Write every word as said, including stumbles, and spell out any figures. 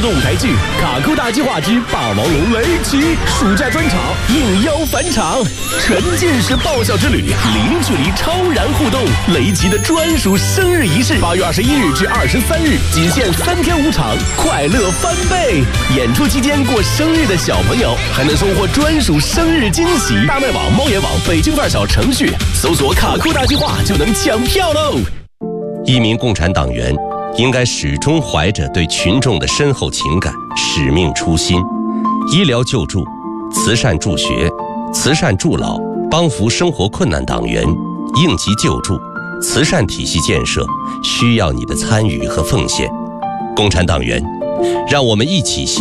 动舞台剧《卡酷大计划之霸王龙雷奇》暑假专场应邀返场，沉浸式爆笑之旅，零距离超燃互动，雷奇的专属生日仪式，八月二十一日至二十三日，仅限三天五场，快乐翻倍！演出期间过生日的小朋友还能收获专属生日惊喜。大麦网、猫眼网、北京范儿小程序搜索“卡酷大计划”就能抢票喽！ 一名共产党员应该始终怀着对群众的深厚情感、使命初心。医疗救助、慈善助学、慈善助老、帮扶生活困难党员、应急救助、慈善体系建设，需要你的参与和奉献。共产党员，让我们一起